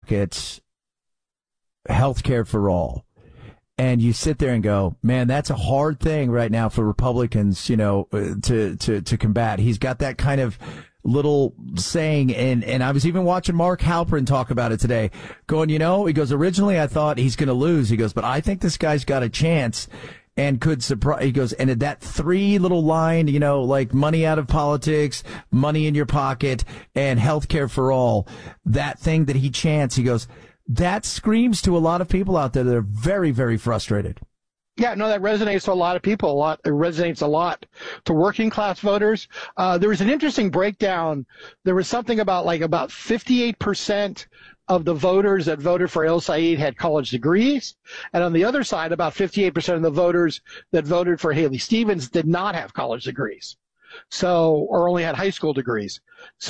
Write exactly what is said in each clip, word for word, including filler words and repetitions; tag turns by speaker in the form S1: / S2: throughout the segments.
S1: It's health care for all. And you sit there and go, man, that's a hard thing right now for Republicans, you know, uh, to, to, to combat. He's got that kind of little saying. And, and I was even watching Mark Halperin talk about it today, going, you know, he goes, originally I thought he's going to lose. He goes, but I think this guy's got a chance and could surprise. He goes, and that three little line, you know, like money out of politics, money in your pocket, and health care for all, that thing that he chants, he goes, that screams to a lot of people out there that are very, very frustrated.
S2: Yeah, no, that resonates to a lot of people. A lot. It resonates a lot to working class voters. Uh, there was an interesting breakdown. There was something about like about fifty-eight percent of the voters that voted for El Said had college degrees. And on the other side, about fifty-eight percent of the voters that voted for Haley Stevens did not have college degrees. So, or only had high school degrees.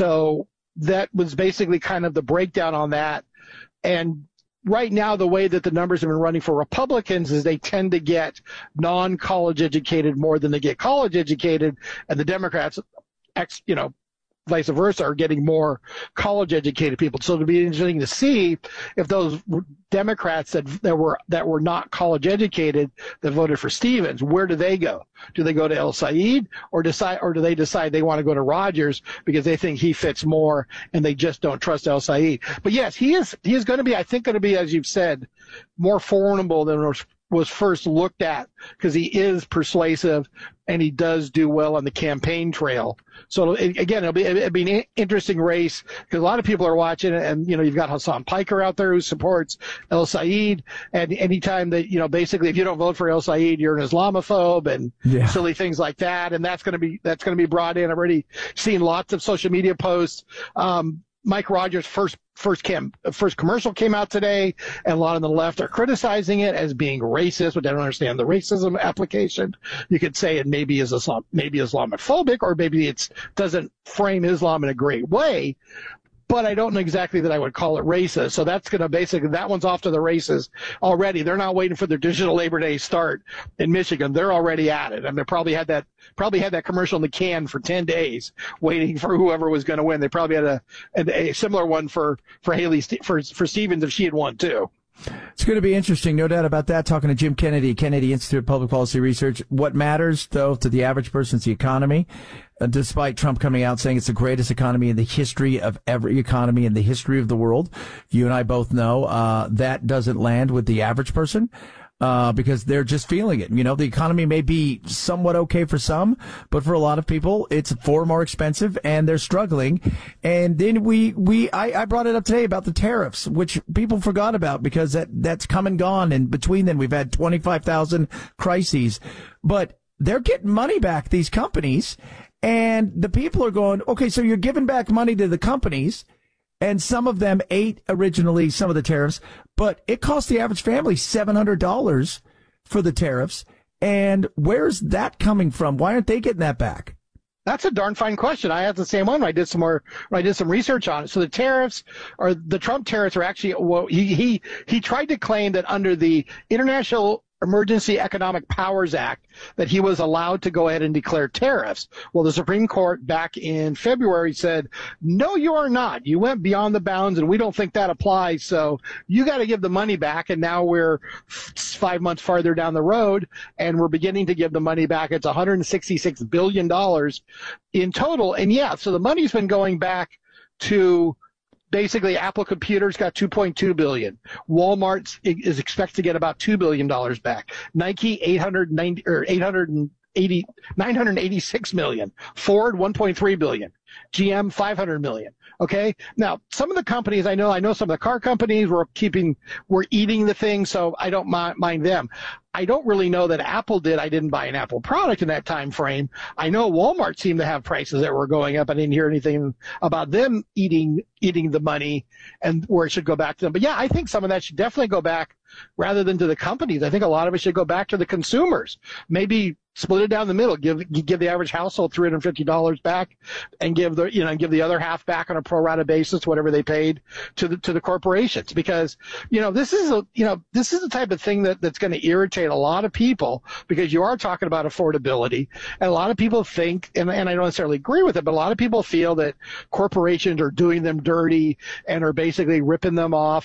S2: So that was basically kind of the breakdown on that. And right now, the way that the numbers have been running for Republicans is they tend to get non-college educated more than they get college educated, and the Democrats, ex, you know, vice versa, are getting more college educated people. So it'll be interesting to see if those Democrats that, that were that were not college educated that voted for Stevens, where do they go? Do they go to El Said, or decide, or do they decide they want to go to Rogers because they think he fits more and they just don't trust El Said? But yes, he is he is going to be, I think, going to be, as you've said, more formidable than was was first looked at, because he is persuasive and he does do well on the campaign trail. So it, again, it'll be, it'll be an interesting race, because a lot of people are watching it, and, you know, you've got Hassan Piker out there who supports El Said, and anytime that, you know, basically if you don't vote for El Said, you're an Islamophobe and yeah. silly things like that. And that's going to be, that's going to be brought in. I've already seen lots of social media posts. Um, Mike Rogers' first first cam, first commercial came out today, and a lot on the left are criticizing it as being racist, but they don't understand the racism application. You could say it maybe is Islam, maybe Islamophobic, or maybe it doesn't frame Islam in a great way. But I don't know exactly that I would call it racist. So that's going to basically, that one's off to the races already. They're not waiting for their digital Labor Day start in Michigan. They're already at it. And they probably had that, probably had that commercial in the can for ten days waiting for whoever was going to win. They probably had a, a, a similar one for, for Haley, for, for Stevens if she had won too.
S1: It's going to be interesting, no doubt about that. Talking to Jim Kennedy, Kennedy Institute of Public Policy Research. What matters, though, to the average person is the economy. Uh, despite Trump coming out saying it's the greatest economy in the history of every economy in the history of the world, you and I both know uh that doesn't land with the average person. Uh, because they're just feeling it. You know, the economy may be somewhat okay for some, but for a lot of people, it's far more expensive and they're struggling. And then we, we, I, I brought it up today about the tariffs, which people forgot about because that, that's come and gone. And between then, we've had twenty-five thousand crises, but they're getting money back, these companies. And the people are going, okay, so you're giving back money to the companies. And some of them ate originally some of the tariffs, but it cost the average family seven hundred dollars for the tariffs. And where's that coming from? Why aren't they getting that back?
S2: That's a darn fine question. I had the same one. I did some more, I did some research on it. So the tariffs, or the Trump tariffs, are actually, well, he, he, he tried to claim that under the International Emergency Economic Powers Act that he was allowed to go ahead and declare tariffs. Well, the Supreme Court back in February said, no, you are not. You went beyond the bounds, and we don't think that applies. So you got to give the money back. And now we're five months farther down the road, and we're beginning to give the money back. It's one hundred sixty-six billion dollars in total. And yeah, so the money's been going back to basically Apple Computers got two point two billion dollars. Walmart is expected to get about two billion dollars back. Nike, eight hundred ninety or eight hundred eighty, nine hundred eighty-six million dollars. Ford, one point three billion dollars. G M, five hundred million dollars. Okay. Now, some of the companies I know, I know some of the car companies were keeping, were eating the thing, so I don't mind, mind them. I don't really know that Apple did. I didn't buy an Apple product in that time frame. I know Walmart seemed to have prices that were going up. I didn't hear anything about them eating eating the money and where it should go back to them. But yeah, I think some of that should definitely go back rather than to the companies. I think a lot of it should go back to the consumers. Maybe split it down the middle. Give give the average household three hundred fifty dollars back, and give the you know give the other half back on a pro rata basis, whatever they paid to the to the corporations. Because you know this is a you know this is the type of thing that that's going to irritate a lot of people, because you are talking about affordability, and a lot of people think, and, and I don't necessarily agree with it, but a lot of people feel that corporations are doing them dirty and are basically ripping them off